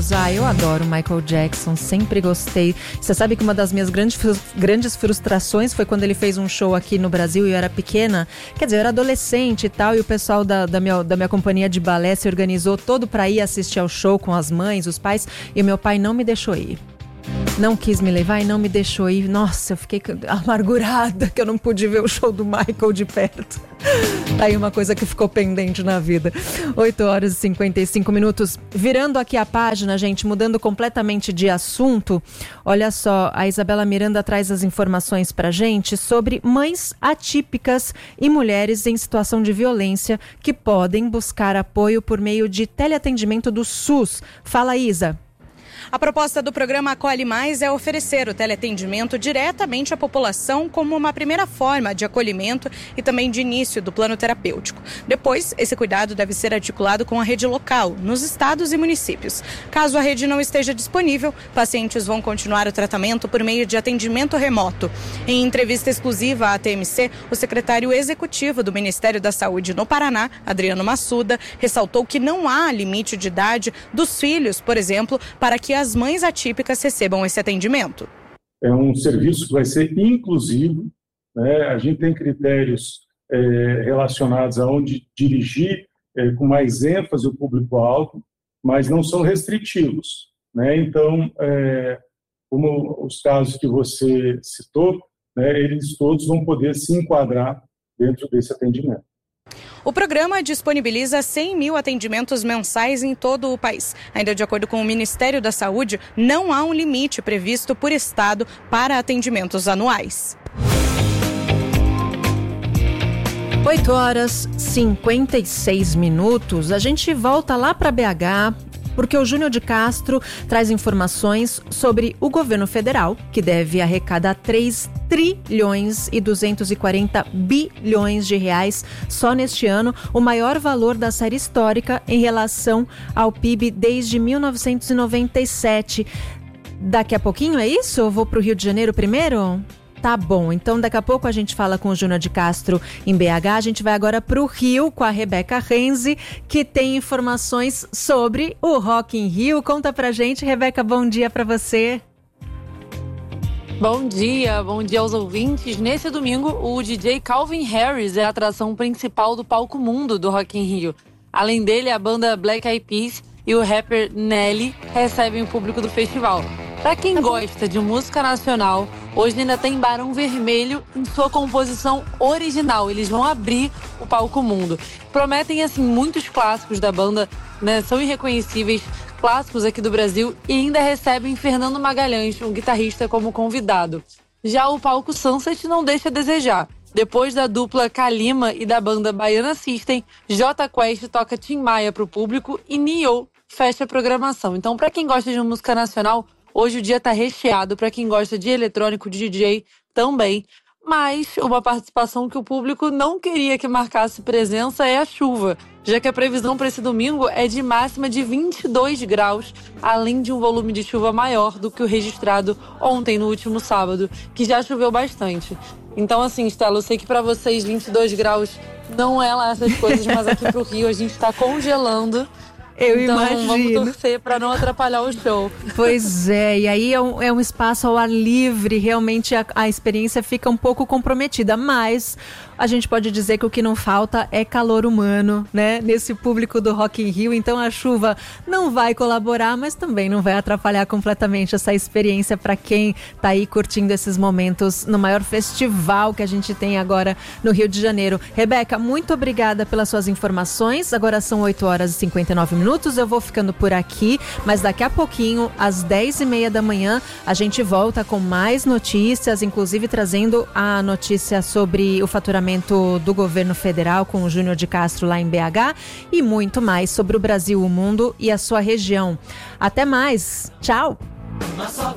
maravilhoso. Eu adoro Michael Jackson, sempre gostei. Você sabe que uma das minhas grandes frustrações foi quando ele fez um show aqui no Brasil e eu era pequena. Quer dizer, eu era adolescente e tal, e o pessoal da minha companhia de balé se organizou todo pra ir assistir ao show com as mães, os pais, e o meu pai não me deixou ir. Não quis me levar e não me deixou ir. Nossa, eu fiquei amargurada que eu não pude ver o show do Michael de perto. Aí uma coisa que ficou pendente na vida. 8h55. Virando aqui a página, gente, mudando completamente de assunto. Olha só, a Isabela Miranda traz as informações pra gente sobre mães atípicas e mulheres em situação de violência que podem buscar apoio por meio de teleatendimento do SUS. Fala, Isa. A proposta do programa Acolhe Mais é oferecer o teleatendimento diretamente à população como uma primeira forma de acolhimento e também de início do plano terapêutico. Depois, esse cuidado deve ser articulado com a rede local, nos estados e municípios. Caso a rede não esteja disponível, pacientes vão continuar o tratamento por meio de atendimento remoto. Em entrevista exclusiva à TMC, o secretário executivo do Ministério da Saúde no Paraná, Adriano Massuda, ressaltou que não há limite de idade dos filhos, por exemplo, para que as mães atípicas recebam esse atendimento. É um serviço que vai ser inclusivo, né? A gente tem critérios relacionados a onde dirigir com mais ênfase o público-alvo, mas não são restritivos, né? Então, como os casos que você citou, né, eles todos vão poder se enquadrar dentro desse atendimento. O programa disponibiliza 100 mil atendimentos mensais em todo o país. Ainda de acordo com o Ministério da Saúde, não há um limite previsto por estado para atendimentos anuais. 8h56. A gente volta lá para BH, porque o Júnior de Castro traz informações sobre o governo federal, que deve arrecadar 3 trilhões e 240 bilhões de reais só neste ano, o maior valor da série histórica em relação ao PIB desde 1997. Daqui a pouquinho é isso? Eu vou para o Rio de Janeiro primeiro? Tá bom, então daqui a pouco a gente fala com o Júnior de Castro em BH. A gente vai agora para o Rio com a Rebeca Renzi, que tem informações sobre o Rock in Rio. Conta pra gente, Rebeca, bom dia para você. Bom dia aos ouvintes. Nesse domingo, o DJ Calvin Harris é a atração principal do palco mundo do Rock in Rio. Além dele, a banda Black Eyed Peas e o rapper Nelly recebem o público do festival. Para quem gosta de música nacional, hoje ainda tem Barão Vermelho em sua composição original. Eles vão abrir o palco mundo. Prometem, assim, muitos clássicos da banda, né? São irreconhecíveis, clássicos aqui do Brasil, e ainda recebem Fernando Magalhães, um guitarrista, como convidado. Já o palco Sunset não deixa a desejar. Depois da dupla Kalima e da banda Baiana System, Jota Quest toca Tim Maia para o público e Nio fecha a programação. Então, para quem gosta de música nacional, hoje o dia está recheado. Para quem gosta de eletrônico, de DJ, também. Mas uma participação que o público não queria que marcasse presença é a chuva, já que a previsão para esse domingo é de máxima de 22 graus, além de um volume de chuva maior do que o registrado ontem, no último sábado, que já choveu bastante. Então, assim, Stella, eu sei que para vocês 22 graus não é lá essas coisas, mas aqui pro Rio a gente está congelando. Eu então, imagino. Vamos torcer para não atrapalhar o show. Pois é, e aí é um espaço ao ar livre, realmente a experiência fica um pouco comprometida, mas a gente pode dizer que o que não falta é calor humano, né? Nesse público do Rock in Rio, então a chuva não vai colaborar, mas também não vai atrapalhar completamente essa experiência para quem tá aí curtindo esses momentos no maior festival que a gente tem agora no Rio de Janeiro. Rebeca, muito obrigada pelas suas informações. Agora são 8h59. Eu vou ficando por aqui, mas daqui a pouquinho, às 10h30 da manhã, a gente volta com mais notícias, inclusive trazendo a notícia sobre o faturamento do governo federal com o Júnior de Castro lá em BH e muito mais sobre o Brasil, o mundo e a sua região. Até mais, tchau!